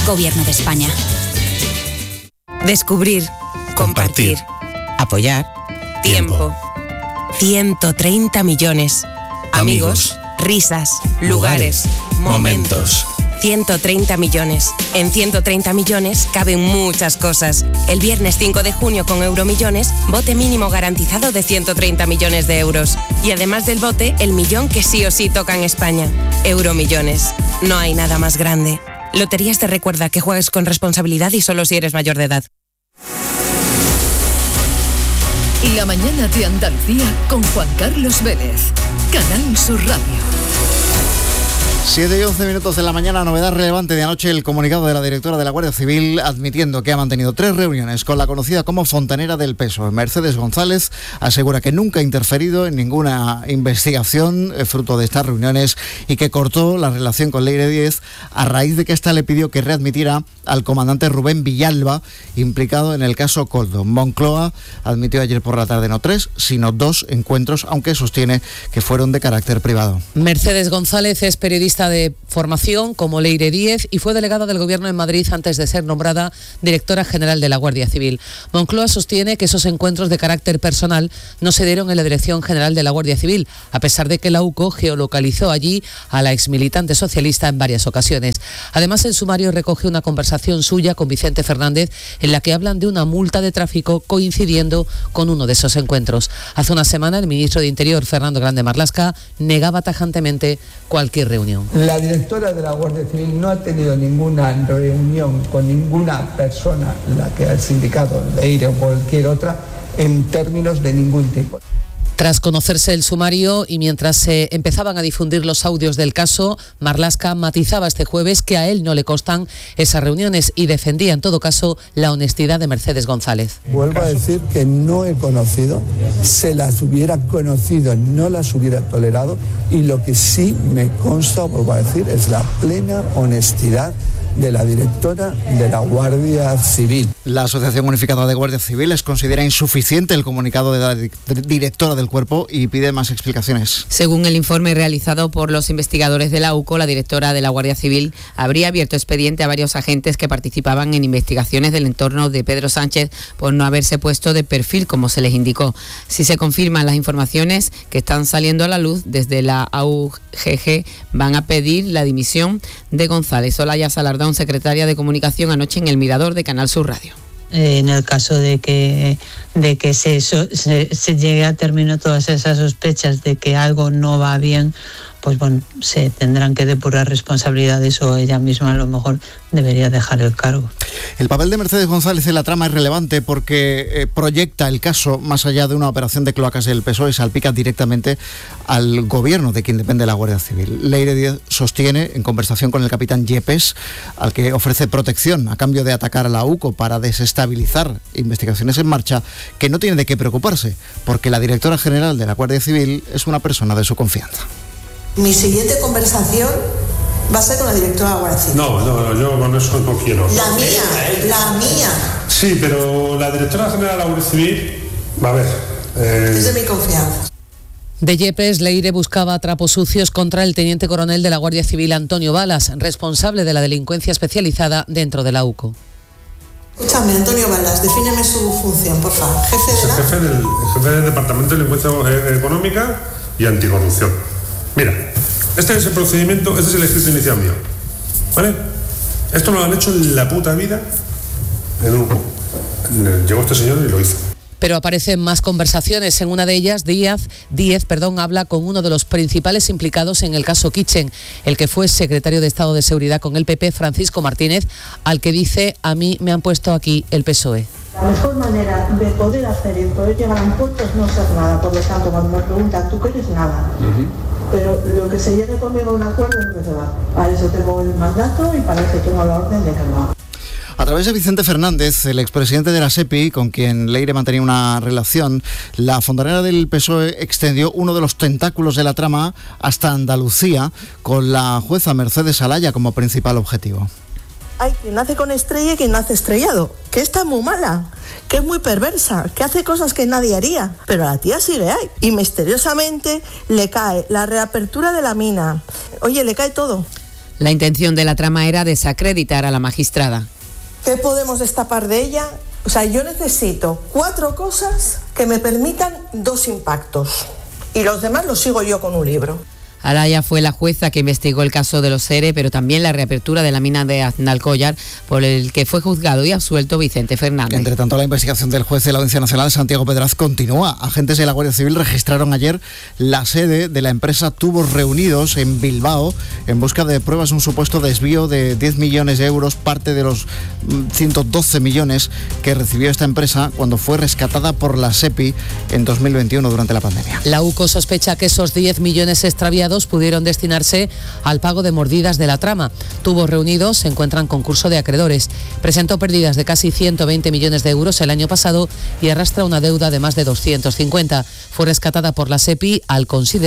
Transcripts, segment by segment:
Gobierno de España. Descubrir, compartir, apoyar, tiempo. 130 millones. Amigos, risas, lugares, momentos. 130 millones. En 130 millones caben muchas cosas. El viernes 5 de junio con Euromillones, bote mínimo garantizado de 130 millones de euros. Y además del bote, el millón que sí o sí toca en España. Euromillones. No hay nada más grande. Loterías te recuerda que juegues con responsabilidad y solo si eres mayor de edad. La mañana de Andalucía con Juan Carlos Vélez. Canal Sur Radio. 7 y 11 minutos de la mañana, novedad relevante de anoche, el comunicado de la directora de la Guardia Civil admitiendo que ha mantenido 3 reuniones con la conocida como fontanera del PSOE. Mercedes González asegura que nunca ha interferido en ninguna investigación fruto de estas reuniones y que cortó la relación con Leire Díez a raíz de que ésta le pidió que readmitiera al comandante Rubén Villalba, implicado en el caso Koldo. Moncloa admitió ayer por la tarde no 3, sino 2 encuentros, aunque sostiene que fueron de carácter privado. Mercedes González es periodista de formación como Leire Díez y fue delegada del Gobierno en Madrid antes de ser nombrada directora general de la Guardia Civil. Moncloa sostiene que esos encuentros de carácter personal no se dieron en la Dirección General de la Guardia Civil, a pesar de que la UCO geolocalizó allí a la exmilitante socialista en varias ocasiones. Además, el sumario recoge una conversación suya con Vicente Fernández en la que hablan de una multa de tráfico coincidiendo con uno de esos encuentros. Hace una semana, el ministro de Interior, Fernando Grande Marlaska, negaba tajantemente cualquier reunión. La directora de la Guardia Civil no ha tenido ninguna reunión con ninguna persona, la que el sindicato Leire o cualquier otra, en términos de ningún tipo. Tras conocerse el sumario y mientras se empezaban a difundir los audios del caso, Marlaska matizaba este jueves que a él no le constan esas reuniones y defendía en todo caso la honestidad de Mercedes González. Vuelvo a decir que no he conocido, se las hubiera conocido, no las hubiera tolerado, y lo que sí me consta, vuelvo a decir, es la plena honestidad de la directora de la Guardia Civil. La Asociación Unificada de Guardias Civiles considera insuficiente el comunicado de la directora del cuerpo y pide más explicaciones. Según el informe realizado por los investigadores de la UCO, la directora de la Guardia Civil habría abierto expediente a varios agentes que participaban en investigaciones del entorno de Pedro Sánchez por no haberse puesto de perfil como se les indicó. Si se confirman las informaciones que están saliendo a la luz, desde la AUGG van a pedir la dimisión de González. Olaya Salardón, secretaria de Comunicación, anoche en El Mirador de Canal Sur Radio. En el caso de que se llegue a término todas esas sospechas de que algo no va bien, pues bueno, se tendrán que depurar responsabilidades o ella misma a lo mejor debería dejar el cargo. El papel de Mercedes González en la trama es relevante porque proyecta el caso más allá de una operación de cloacas del PSOE, salpica directamente al gobierno de quien depende la Guardia Civil. Leire Díez sostiene, en conversación con el capitán Yepes, al que ofrece protección a cambio de atacar a la UCO para desestabilizar investigaciones en marcha, que no tiene de qué preocuparse, porque la directora general de la Guardia Civil es una persona de su confianza. Mi siguiente conversación va a ser con la directora de la Guardia Civil. No, yo con eso no quiero. La mía. Sí, pero la directora general de la Guardia Civil, va a ver. Es de mi confianza. De Yepes, Leire buscaba trapos sucios contra el teniente coronel de la Guardia Civil, Antonio Balas, responsable de la delincuencia especializada dentro de la UCO. Escúchame, Antonio Balas, defíneme su función, por favor. Jefe del Departamento de Delincuencia Económica y Anticorrupción. Mira, este es el procedimiento, este es el escrito inicial mío, ¿vale? Esto no lo han hecho en la puta vida en UCO. Llegó este señor y lo hizo. Pero aparecen más conversaciones. En una de ellas, Díez habla con uno de los principales implicados en el caso Kitchen, el que fue secretario de Estado de Seguridad con el PP, Francisco Martínez, al que dice: a mí me han puesto aquí el PSOE. La mejor manera de poder hacer y poder llegar a un puerto es no ser nada. Por lo tanto, cuando me preguntan, ¿tú qué eres? Nada. Pero lo que se llegue conmigo a un acuerdo es lo que se va. Para eso tengo el mandato y para eso tengo la orden de que lo haga. A través de Vicente Fernández, el expresidente de la SEPI, con quien Leire mantenía una relación, la fontanera del PSOE extendió uno de los tentáculos de la trama hasta Andalucía, con la jueza Mercedes Alaya como principal objetivo. Hay quien nace con estrella y quien nace estrellado, que está muy mala, que es muy perversa, que hace cosas que nadie haría, pero la tía sigue ahí. Y misteriosamente le cae la reapertura de la mina. Oye, le cae todo. La intención de la trama era desacreditar a la magistrada. ¿Qué podemos destapar de ella? O sea, yo necesito 4 cosas que me permitan 2 impactos. Y los demás los sigo yo con un libro. Alaya fue la jueza que investigó el caso de los ERE, pero también la reapertura de la mina de Aznalcóllar, por el que fue juzgado y absuelto Vicente Fernández. Entre tanto, la investigación del juez de la Audiencia Nacional, Santiago Pedraz, continúa. Agentes de la Guardia Civil registraron ayer la sede de la empresa Tubos Reunidos en Bilbao en busca de pruebas de un supuesto desvío de 10 millones de euros, parte de los 112 millones que recibió esta empresa cuando fue rescatada por la SEPI en 2021 durante la pandemia. La UCO sospecha que esos 10 millones extraviados pudieron destinarse al pago de mordidas de la trama. Tubos Reunidos se encuentra en concurso de acreedores. Presentó pérdidas de casi 120 millones de euros el año pasado y arrastra una deuda de más de 250. Fue rescatada por la SEPI al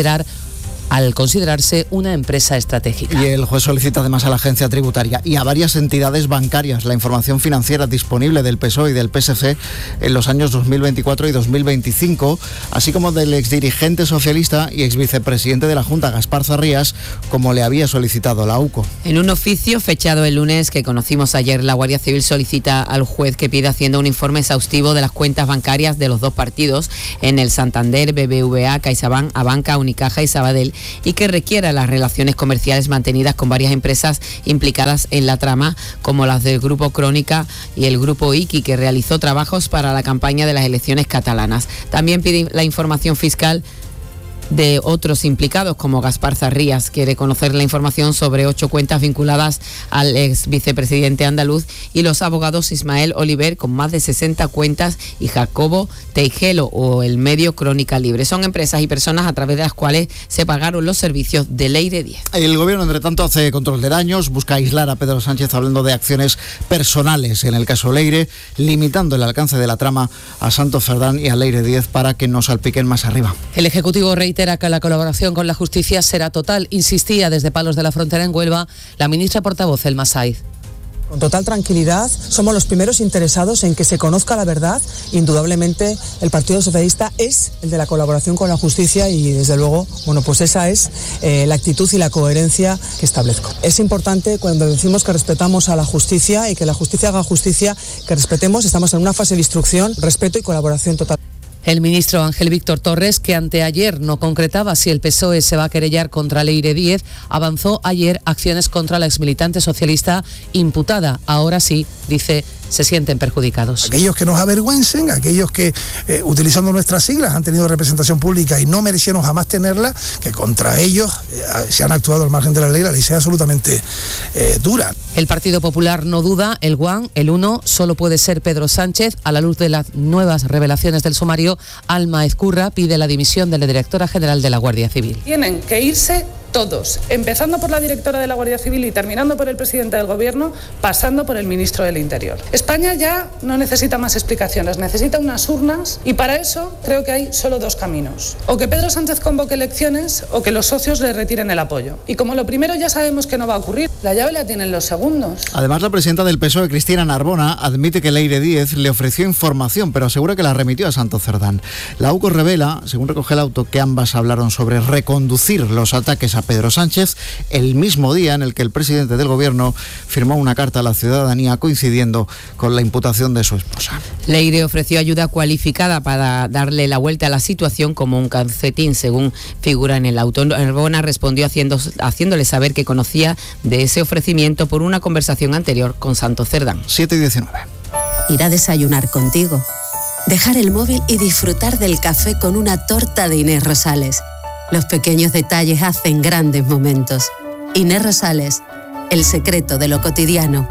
considerarse una empresa estratégica. Y el juez solicita además a la agencia tributaria y a varias entidades bancarias la información financiera disponible del PSOE y del PSC en los años 2024 y 2025, así como del exdirigente socialista y exvicepresidente de la Junta, Gaspar Zarrías, como le había solicitado la UCO. En un oficio fechado el lunes que conocimos ayer, la Guardia Civil solicita al juez que pida Hacienda un informe exhaustivo de las cuentas bancarias de los 2 partidos en el Santander, BBVA, CaixaBank, Abanca, Unicaja y Sabadell, y que requiera las relaciones comerciales mantenidas con varias empresas implicadas en la trama, como las del Grupo Crónica y el Grupo Iki, que realizó trabajos para la campaña de las elecciones catalanas. También pide la información fiscal de otros implicados, como Gaspar Zarrías. Quiere conocer la información sobre 8 cuentas vinculadas al ex vicepresidente andaluz, y los abogados Ismael Oliver, con más de 60 cuentas, y Jacobo Teijelo, o el medio Crónica Libre. Son empresas y personas a través de las cuales se pagaron los servicios de Leire 10. El gobierno, entre tanto, hace control de daños, busca aislar a Pedro Sánchez hablando de acciones personales en el caso Leire, limitando el alcance de la trama a Santos Cerdán y a Leire 10 para que no salpiquen más arriba. El Ejecutivo reitera que la colaboración con la justicia será total. Insistía desde Palos de la Frontera en Huelva la ministra portavoz Elma Saiz. Con total tranquilidad, somos los primeros interesados en que se conozca la verdad. Indudablemente, el Partido Socialista es el de la colaboración con la justicia y, desde luego, pues esa es la actitud y la coherencia que establezco. Es importante, cuando decimos que respetamos a la justicia y que la justicia haga justicia, que respetemos. Estamos en una fase de instrucción, respeto y colaboración total. El ministro Ángel Víctor Torres, que anteayer no concretaba si el PSOE se va a querellar contra Leire 10, avanzó ayer acciones contra la exmilitante socialista imputada. Ahora sí, dice, se sienten perjudicados. Aquellos que nos avergüencen, aquellos que utilizando nuestras siglas han tenido representación pública y no merecieron jamás tenerla, que contra ellos se han actuado al margen de la ley sea absolutamente dura. El Partido Popular no duda, el guan, el uno, solo puede ser Pedro Sánchez. A la luz de las nuevas revelaciones del sumario, Alma Ezcurra pide la dimisión de la directora general de la Guardia Civil. Tienen que irse todos, empezando por la directora de la Guardia Civil y terminando por el presidente del Gobierno, pasando por el ministro del Interior. España ya no necesita más explicaciones, necesita unas urnas, y para eso creo que hay solo 2 caminos. O que Pedro Sánchez convoque elecciones o que los socios le retiren el apoyo. Y como lo primero ya sabemos que no va a ocurrir, la llave la tienen los segundos. Además, la presidenta del PSOE, Cristina Narbona, admite que Leire 10 le ofreció información, pero asegura que la remitió a Santos Cerdán. La UCO revela, según recoge el auto, que ambas hablaron sobre reconducir los ataques a Pedro Sánchez el mismo día en el que el presidente del gobierno firmó una carta a la ciudadanía coincidiendo con la imputación de su esposa. Leire ofreció ayuda cualificada para darle la vuelta a la situación como un calcetín, según figura en el auto. Narbona respondió haciéndole saber que conocía de ese ofrecimiento por una conversación anterior con Santos Cerdán. 7:19. Ir a desayunar contigo, dejar el móvil y disfrutar del café con una torta de Inés Rosales. Los pequeños detalles hacen grandes momentos. Inés Rosales, el secreto de lo cotidiano.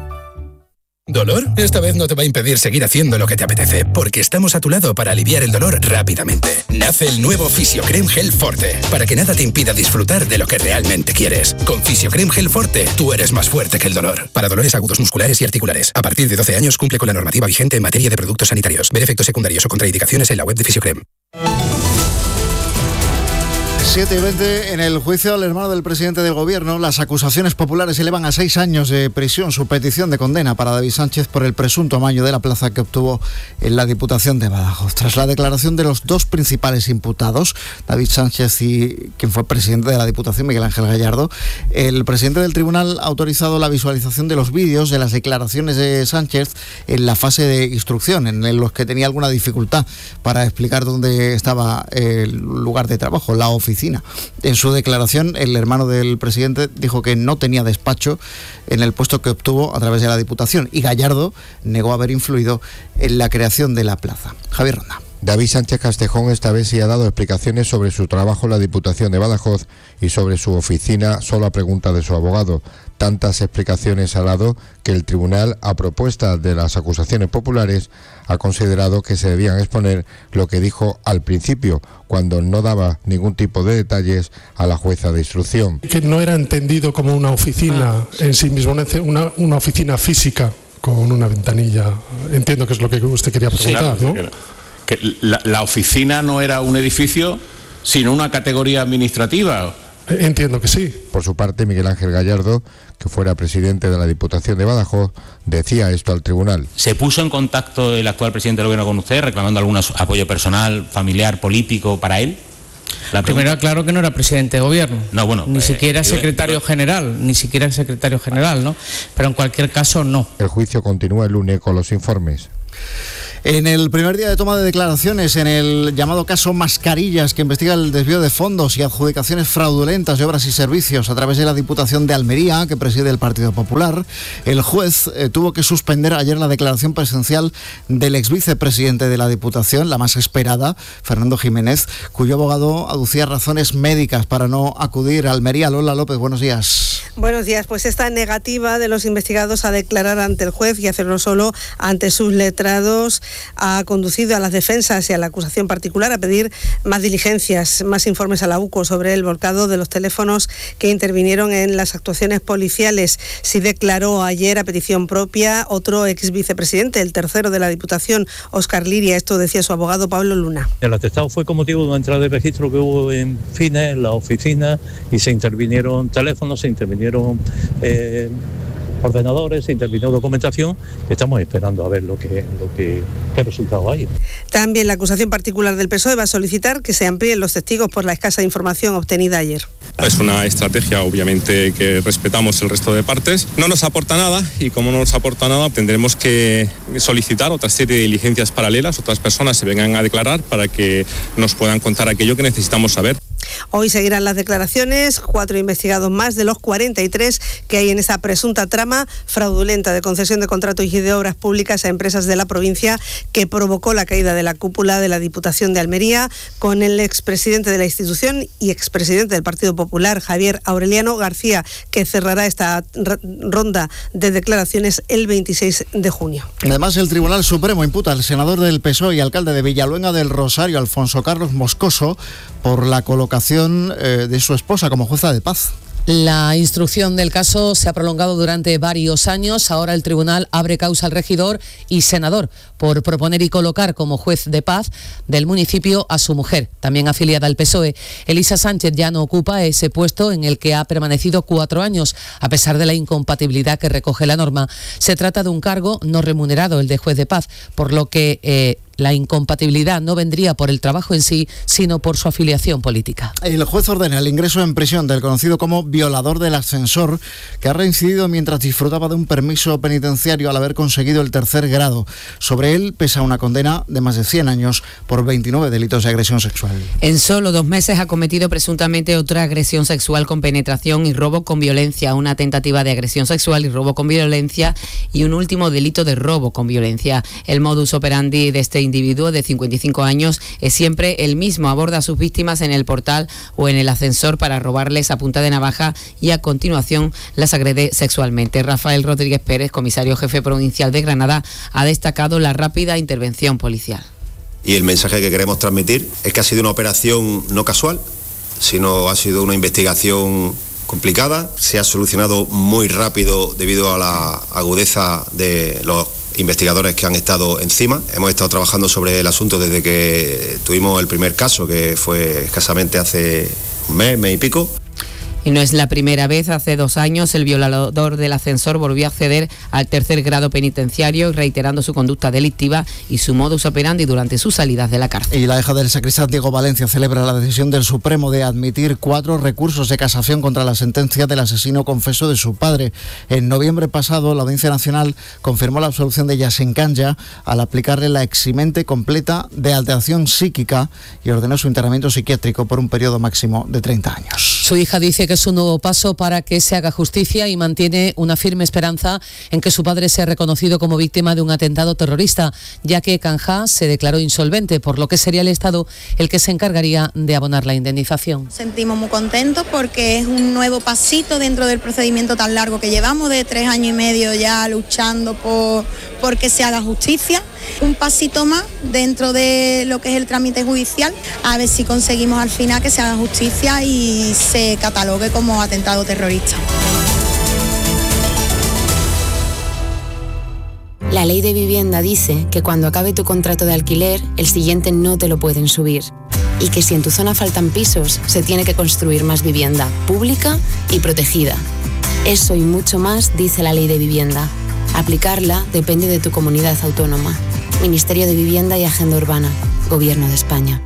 ¿Dolor? Esta vez no te va a impedir seguir haciendo lo que te apetece, porque estamos a tu lado para aliviar el dolor rápidamente. Nace el nuevo Fisiocrem Gel Forte, para que nada te impida disfrutar de lo que realmente quieres. Con Fisiocrem Gel Forte, tú eres más fuerte que el dolor. Para dolores agudos musculares y articulares. A partir de 12 años cumple con la normativa vigente en materia de productos sanitarios. Ver efectos secundarios o contraindicaciones en la web de Fisiocrem. 7:20, en el juicio al hermano del presidente del gobierno, las acusaciones populares elevan a 6 años de prisión su petición de condena para David Sánchez por el presunto amaño de la plaza que obtuvo en la Diputación de Badajoz. Tras la declaración de los dos principales imputados, David Sánchez y quien fue presidente de la Diputación, Miguel Ángel Gallardo, el presidente del tribunal ha autorizado la visualización de los vídeos de las declaraciones de Sánchez en la fase de instrucción, en los que tenía alguna dificultad para explicar dónde estaba el lugar de trabajo, la oficina. En su declaración, el hermano del presidente dijo que no tenía despacho en el puesto que obtuvo a través de la Diputación, y Gallardo negó haber influido en la creación de la plaza. Javier Ronda. David Sánchez Castejón esta vez sí ha dado explicaciones sobre su trabajo en la Diputación de Badajoz y sobre su oficina solo a pregunta de su abogado. Tantas explicaciones ha dado que el tribunal, a propuesta de las acusaciones populares, ha considerado que se debían exponer lo que dijo al principio, cuando no daba ningún tipo de detalles a la jueza de instrucción. Que no era entendido como una oficina en sí misma, una oficina física con una ventanilla. Entiendo que es lo que usted quería preguntar, sí, ¿no? Que la oficina no era un edificio, sino una categoría administrativa. Entiendo que sí. Por su parte, Miguel Ángel Gallardo, que fuera presidente de la Diputación de Badajoz, decía esto al tribunal. ¿Se puso en contacto el actual presidente del gobierno con usted, reclamando algún apoyo personal, familiar, político para él? Primero, claro que no era presidente de gobierno. No, bueno, ni siquiera secretario general, ¿no? Pero en cualquier caso, no. El juicio continúa el lunes con los informes. En el primer día de toma de declaraciones en el llamado caso Mascarillas, que investiga el desvío de fondos y adjudicaciones fraudulentas de obras y servicios a través de la Diputación de Almería, que preside el Partido Popular, el juez tuvo que suspender ayer la declaración presencial del exvicepresidente de la Diputación, la más esperada, Fernando Jiménez, cuyo abogado aducía razones médicas para no acudir a Almería. Lola López, buenos días. Buenos días. Pues esta negativa de los investigados a declarar ante el juez y hacerlo solo ante sus letrados ha conducido a las defensas y a la acusación particular a pedir más diligencias, más informes a la UCO sobre el volcado de los teléfonos que intervinieron en las actuaciones policiales. Sí declaró ayer a petición propia otro ex vicepresidente, el tercero de la Diputación, Óscar Liria. Esto decía su abogado Pablo Luna. El atestado fue con motivo de una entrada de registro que hubo en Fines, en la oficina, y se intervinieron teléfonos, se intervinieron ordenadores, se intervino documentación. Estamos esperando a ver qué resultado hay. También la acusación particular del PSOE va a solicitar que se amplíen los testigos por la escasa información obtenida ayer. Es una estrategia, obviamente, que respetamos el resto de partes. No nos aporta nada, y como no nos aporta nada, tendremos que solicitar otra serie de diligencias paralelas. Otras personas se vengan a declarar para que nos puedan contar aquello que necesitamos saber. Hoy seguirán las declaraciones, 4 investigados más de los 43 que hay en esa presunta trama fraudulenta de concesión de contratos y de obras públicas a empresas de la provincia que provocó la caída de la cúpula de la Diputación de Almería, con el expresidente de la institución y expresidente del Partido Popular, Javier Aureliano García, que cerrará esta ronda de declaraciones el 26 de junio. Además, el Tribunal Supremo imputa al senador del PSOE y alcalde de Villaluenga del Rosario, Alfonso Carlos Moscoso, por la colocación de su esposa como jueza de paz. La instrucción del caso se ha prolongado durante varios años. Ahora el tribunal abre causa al regidor y senador por proponer y colocar como juez de paz del municipio a su mujer, también afiliada al PSOE. Elisa Sánchez ya no ocupa ese puesto en el que ha permanecido 4 años, a pesar de la incompatibilidad que recoge la norma. Se trata de un cargo no remunerado, el de juez de paz, por lo que la incompatibilidad no vendría por el trabajo en sí, sino por su afiliación política. El juez ordena el ingreso en prisión del conocido como violador del ascensor, que ha reincidido mientras disfrutaba de un permiso penitenciario al haber conseguido el 3er grado. Sobre él pesa una condena de más de 100 años por 29 delitos de agresión sexual. En solo 2 meses ha cometido presuntamente otra agresión sexual con penetración y robo con violencia, una tentativa de agresión sexual y robo con violencia y un último delito de robo con violencia. El modus operandi de este individuo de 55 años es siempre el mismo. Aborda a sus víctimas en el portal o en el ascensor para robarles a punta de navaja y a continuación las agrede sexualmente. Rafael Rodríguez Pérez, comisario jefe provincial de Granada, ha destacado la rápida intervención policial. Y el mensaje que queremos transmitir es que ha sido una operación no casual, sino ha sido una investigación complicada. Se ha solucionado muy rápido debido a la agudeza de los investigadores que han estado encima. Hemos estado trabajando sobre el asunto desde que tuvimos el primer caso, que fue escasamente hace un mes y pico. Y no es la primera vez. Hace 2 años el violador del ascensor volvió a acceder al 3er grado penitenciario, reiterando su conducta delictiva y su modus operandi durante sus salidas de la cárcel. Y la hija del sacristán Diego Valencia celebra la decisión del Supremo de admitir 4 recursos de casación contra la sentencia del asesino confeso de su padre. En noviembre pasado, la Audiencia Nacional confirmó la absolución de Yasin Kanya al aplicarle la eximente completa de alteración psíquica y ordenó su internamiento psiquiátrico por un periodo máximo de 30 años. Su hija dice que es un nuevo paso para que se haga justicia y mantiene una firme esperanza en que su padre sea reconocido como víctima de un atentado terrorista, ya que Kanja se declaró insolvente, por lo que sería el Estado el que se encargaría de abonar la indemnización. Sentimos muy contentos porque es un nuevo pasito dentro del procedimiento tan largo que llevamos, de 3 años y medio ya luchando por que se haga justicia. Un pasito más dentro de lo que es el trámite judicial, a ver si conseguimos al final que se haga justicia y se catalogue como atentado terrorista. La ley de vivienda dice que cuando acabe tu contrato de alquiler, el siguiente no te lo pueden subir. Y que si en tu zona faltan pisos, se tiene que construir más vivienda pública y protegida. Eso y mucho más dice la ley de vivienda. Aplicarla depende de tu comunidad autónoma. Ministerio de Vivienda y Agenda Urbana. Gobierno de España.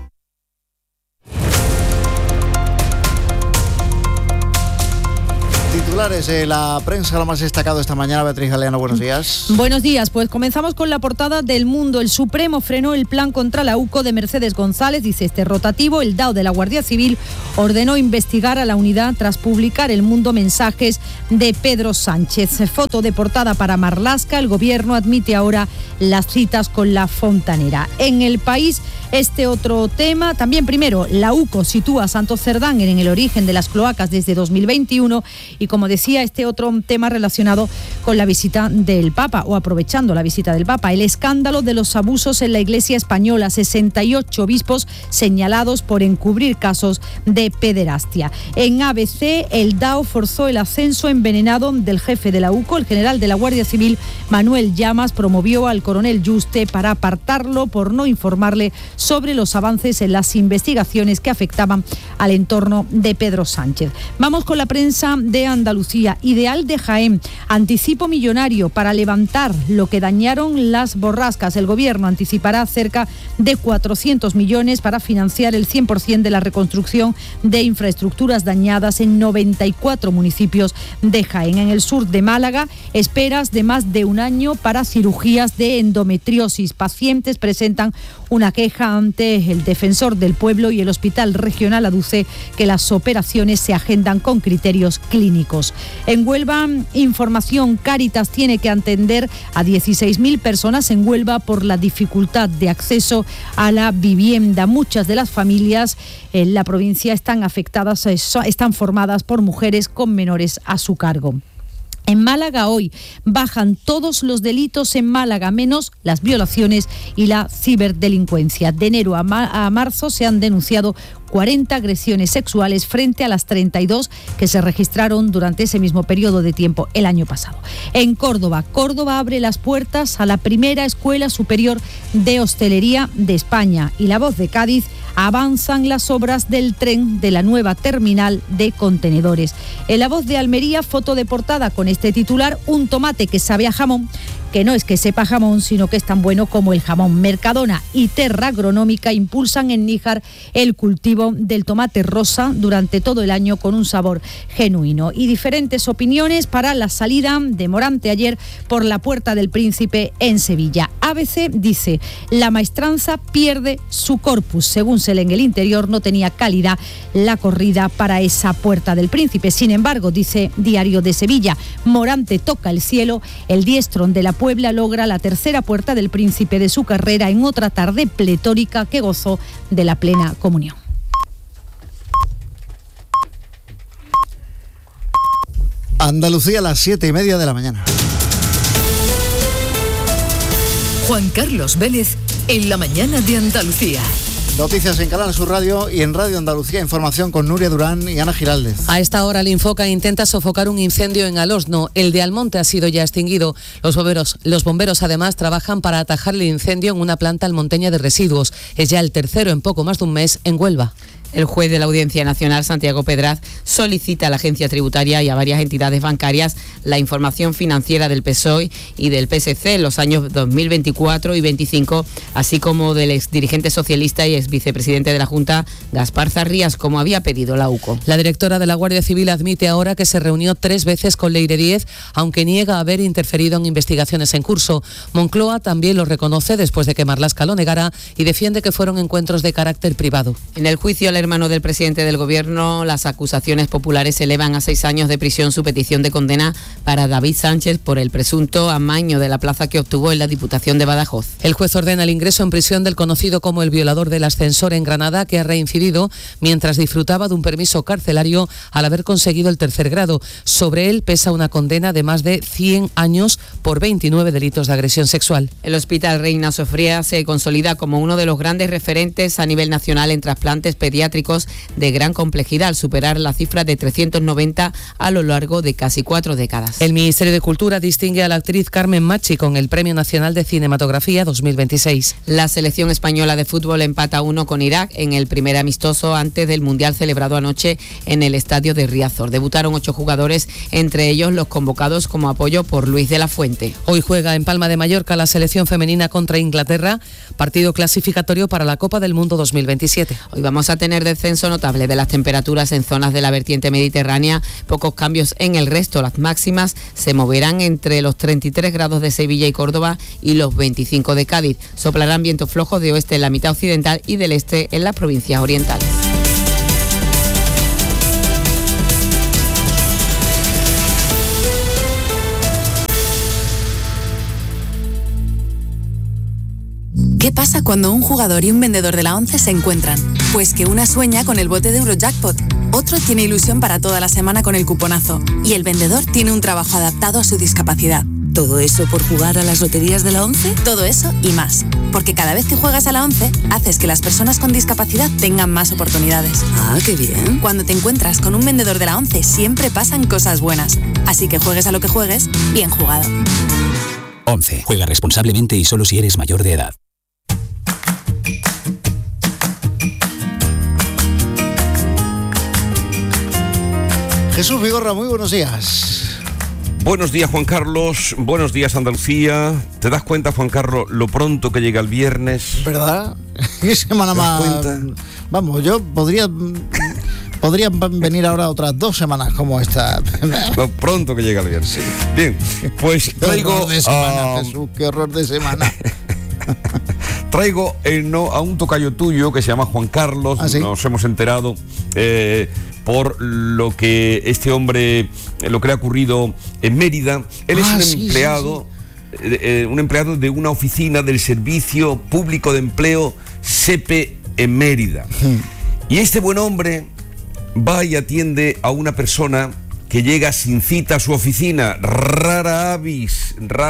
Titulares de la prensa, lo más destacado esta mañana. Beatriz Galeano, buenos días. Buenos días, pues comenzamos con la portada del Mundo. El Supremo frenó el plan contra la UCO de Mercedes González, dice este rotativo. El DAO de la Guardia Civil ordenó investigar a la unidad tras publicar El Mundo mensajes de Pedro Sánchez. Foto de portada para Marlaska. El gobierno admite ahora las citas con la fontanera. En El País, este otro tema. También primero, la UCO sitúa a Santo Cerdán en el origen de las cloacas desde 2021 y como decía, este otro tema relacionado con la visita del Papa, o aprovechando la visita del Papa, el escándalo de los abusos en la Iglesia española, 68 obispos señalados por encubrir casos de pederastia. En ABC, el DAO forzó el ascenso envenenado del jefe de la UCO, el general de la Guardia Civil, Manuel Llamas, promovió al coronel Yuste para apartarlo por no informarle sobre los avances en las investigaciones que afectaban al entorno de Pedro Sánchez. Vamos con la prensa de Andalucía. Ideal de Jaén, anticipo millonario para levantar lo que dañaron las borrascas. El gobierno anticipará cerca de 400 millones para financiar el 100% de la reconstrucción de infraestructuras dañadas en 94 municipios de Jaén. En el sur de Málaga, esperas de más de un año para cirugías de endometriosis. Pacientes presentan una queja ante el Defensor del Pueblo y el Hospital Regional aduce que las operaciones se agendan con criterios clínicos. En Huelva, información, Cáritas tiene que atender a 16.000 personas en Huelva por la dificultad de acceso a la vivienda. Muchas de las familias en la provincia están afectadas, están formadas por mujeres con menores a su cargo. En Málaga hoy bajan todos los delitos en Málaga, menos las violaciones y la ciberdelincuencia. De enero a marzo se han denunciado 40 agresiones sexuales frente a las 32 que se registraron durante ese mismo periodo de tiempo el año pasado. En Córdoba abre las puertas a la primera escuela superior de hostelería de España. Y La Voz de Cádiz, avanzan las obras del tren de la nueva terminal de contenedores. En La Voz de Almería, foto de portada con este titular: un tomate que sabe a jamón, que no es que sepa jamón, sino que es tan bueno como el jamón. Mercadona y Terra Agronómica impulsan en Níjar el cultivo del tomate rosa durante todo el año con un sabor genuino. Y diferentes opiniones para la salida de Morante ayer por la Puerta del Príncipe en Sevilla. ABC dice: la maestranza pierde su corpus. Según se lee en el interior, no tenía calidad la corrida para esa Puerta del Príncipe. Sin embargo, dice Diario de Sevilla, Morante toca el cielo, el diestro de la Puebla logra la tercera Puerta del Príncipe de su carrera en otra tarde pletórica que gozó de la plena comunión. Andalucía a las 7:30 de la mañana. Juan Carlos Vélez en la mañana de Andalucía. Noticias en Canal Sur Radio y en Radio Andalucía. Información con Nuria Durán y Ana Giraldez. A esta hora el Infoca intenta sofocar un incendio en Alosno. El de Almonte ha sido ya extinguido. Los bomberos además trabajan para atajar el incendio en una planta almonteña de residuos. Es ya el tercero en poco más de un mes en Huelva. El juez de la Audiencia Nacional, Santiago Pedraz, solicita a la agencia tributaria y a varias entidades bancarias la información financiera del PSOE y del PSC en los años 2024 y 25, así como del exdirigente socialista y exvicepresidente de la Junta, Gaspar Zarrías, como había pedido la UCO. La directora de la Guardia Civil admite ahora que se reunió 3 veces con Leire Díez, aunque niega haber interferido en investigaciones en curso. Moncloa también lo reconoce después de que Marlaska lo negara y defiende que fueron encuentros de carácter privado. En el juicio al hermano del presidente del Gobierno, las acusaciones populares elevan a 6 años de prisión su petición de condena para David Sánchez por el presunto amaño de la plaza que obtuvo en la Diputación de Badajoz. El juez ordena el ingreso en prisión del conocido como el violador del ascensor en Granada, que ha reincidido mientras disfrutaba de un permiso carcelario al haber conseguido el 3er grado. Sobre él pesa una condena de más de 100 años por 29 delitos de agresión sexual. El Hospital Reina Sofía se consolida como uno de los grandes referentes a nivel nacional en trasplantes pediátricos de gran complejidad, al superar la cifra de 390 a lo largo de casi 4 décadas. El Ministerio de Cultura distingue a la actriz Carmen Machi con el Premio Nacional de Cinematografía 2026. La selección española de fútbol empata 1 con Irak en el primer amistoso antes del Mundial celebrado anoche en el estadio de Riazor. Debutaron 8 jugadores, entre ellos los convocados como apoyo por Luis de la Fuente. Hoy juega en Palma de Mallorca la selección femenina contra Inglaterra, partido clasificatorio para la Copa del Mundo 2027. Hoy vamos a tener descenso notable de las temperaturas en zonas de la vertiente mediterránea, pocos cambios en el resto. Las máximas se moverán entre los 33 grados de Sevilla y Córdoba y los 25 de Cádiz. Soplarán vientos flojos de oeste en la mitad occidental y del este en las provincias orientales. ¿Qué pasa cuando un jugador y un vendedor de la 11 se encuentran? Pues que una sueña con el bote de Eurojackpot, otro tiene ilusión para toda la semana con el cuponazo y el vendedor tiene un trabajo adaptado a su discapacidad. ¿Todo eso por jugar a las loterías de la 11? Todo eso y más, porque cada vez que juegas a la 11, haces que las personas con discapacidad tengan más oportunidades. Ah, qué bien. Cuando te encuentras con un vendedor de la 11, siempre pasan cosas buenas. Así que juegues a lo que juegues, bien jugado. 11. Juega responsablemente y solo si eres mayor de edad. Jesús Vigorra, muy buenos días. Buenos días, Juan Carlos. Buenos días, Andalucía. ¿Te das cuenta, Juan Carlos, lo pronto que llega el viernes? ¿Verdad? ¿Qué semana más? Vamos, yo podría venir ahora otras 2 semanas como esta. Lo pronto que llega el viernes. Bien, pues traigo... Qué horror de semana, Jesús, qué horror de semana. Traigo a un tocayo tuyo que se llama Juan Carlos. ¿Ah, sí? Nos hemos enterado por lo que este hombre, lo que le ha ocurrido en Mérida. Él es un empleado, un empleado de una oficina del Servicio Público de Empleo SEPE en Mérida. Y este buen hombre va y atiende a una persona que llega sin cita a su oficina. Rara avis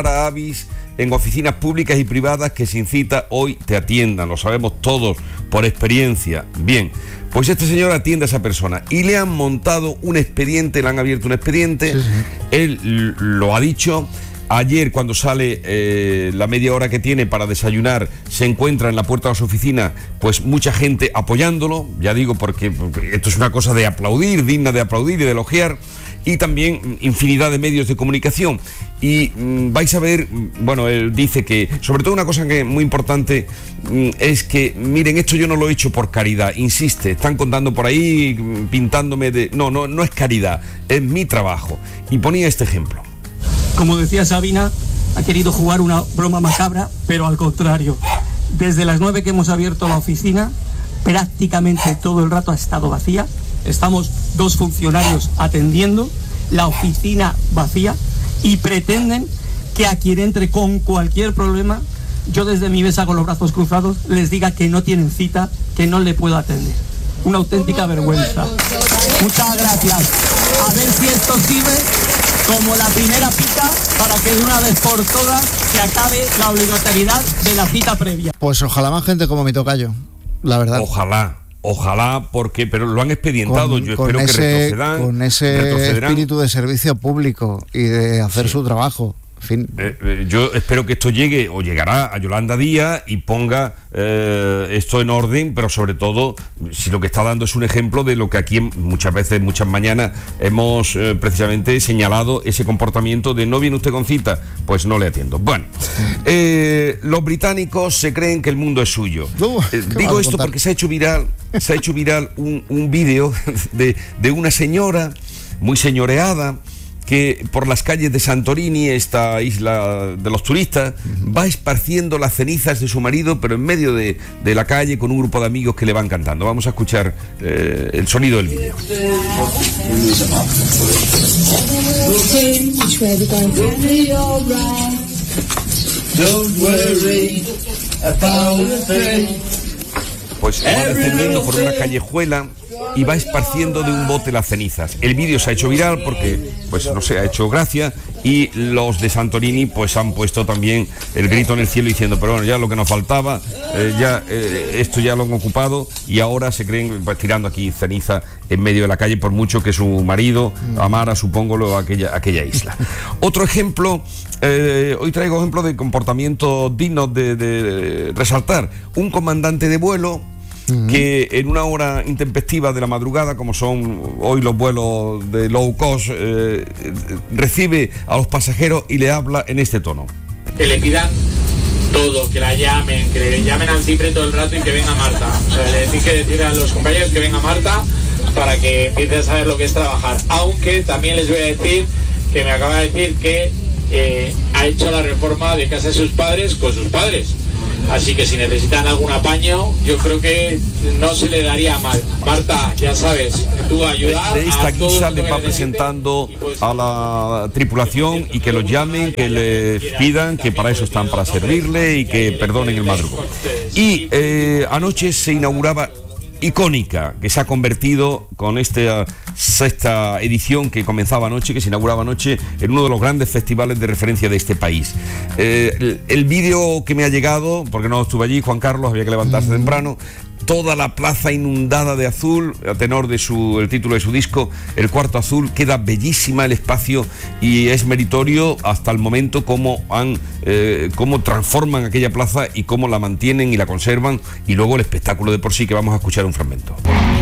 en oficinas públicas y privadas que sin cita hoy te atiendan, lo sabemos todos por experiencia. Bien, pues este señor atiende a esa persona y le han montado un expediente, le han abierto un expediente, sí. Él lo ha dicho. Ayer, cuando sale la media hora que tiene para desayunar, se encuentra en la puerta de su oficina pues mucha gente apoyándolo, ya digo, porque esto es una cosa de aplaudir, digna de aplaudir y de elogiar, y también infinidad de medios de comunicación. Y vais a ver, bueno, él dice que, sobre todo una cosa que es muy importante, es que, miren, esto yo no lo he hecho por caridad, insiste, están contando por ahí, pintándome de... No es caridad, es mi trabajo. Y ponía este ejemplo. Como decía Sabina, ha querido jugar una broma macabra, pero al contrario. Desde las 9 que hemos abierto la oficina, prácticamente todo el rato ha estado vacía. Estamos 2 funcionarios atendiendo, la oficina vacía, y pretenden que a quien entre con cualquier problema, yo desde mi mesa con los brazos cruzados les diga que no tienen cita, que no le puedo atender. Una auténtica vergüenza. Muchas gracias. A ver si esto sirve como la primera cita para que de una vez por todas se acabe la obligatoriedad de la cita previa. Pues ojalá más gente como mi tocayo, la verdad. Ojalá, pero lo han expedientado. Yo espero que retrocedan. Con ese espíritu de servicio público y de hacer su trabajo. fin. Yo espero que esto llegue o llegará a Yolanda Díaz y ponga esto en orden, pero sobre todo, si lo que está dando es un ejemplo de lo que aquí muchas veces, muchas mañanas, hemos precisamente señalado, ese comportamiento de no viene usted con cita, pues no le atiendo. Bueno, los británicos se creen que el mundo es suyo. Digo esto porque se ha hecho viral un vídeo de una señora muy señoreada que por las calles de Santorini, esta isla de los turistas, va esparciendo las cenizas de su marido, pero en medio de la calle con un grupo de amigos que le van cantando. Vamos a escuchar el sonido del vídeo. Pues va descendiendo por una callejuela y va esparciendo de un bote las cenizas. El vídeo se ha hecho viral porque, pues no sé, ha hecho gracia, y los de Santorini pues han puesto también el grito en el cielo diciendo, pero bueno, ya lo que nos faltaba, esto ya lo han ocupado y ahora se creen pues, tirando aquí ceniza en medio de la calle, por mucho que su marido amara, supongo, aquella isla. Otro ejemplo, hoy traigo ejemplos de comportamientos dignos de resaltar. Un comandante de vuelo que en una hora intempestiva de la madrugada, como son hoy los vuelos de low cost, recibe a los pasajeros y le habla en este tono. Que le pidan todo, que la llamen, que le llamen al cifre todo el rato y que venga Marta. O sea, le tienen que decir a los compañeros que venga Marta para que empiece a saber lo que es trabajar. Aunque también les voy a decir que me acaba de decir que ha hecho la reforma de casa de sus padres con sus padres. Así que si necesitan algún apaño, yo creo que no se le daría mal. Marta, ya sabes, tú ayudar. De esta guisa le va presentando a la tripulación y que los llamen, que les pidan, que para eso están, para servirle y que perdonen el madrugón. Y anoche se inauguraba Icónica, que se ha convertido con esta sexta edición que comenzaba anoche, que se inauguraba anoche, en uno de los grandes festivales de referencia de este país. El vídeo que me ha llegado, porque no estuve allí, Juan Carlos, había que levantarse temprano, toda la plaza inundada de azul, a tenor de el título de su disco, El Cuarto Azul. Queda bellísima el espacio y es meritorio hasta el momento cómo transforman aquella plaza y cómo la mantienen y la conservan, y luego el espectáculo de por sí, que vamos a escuchar un fragmento.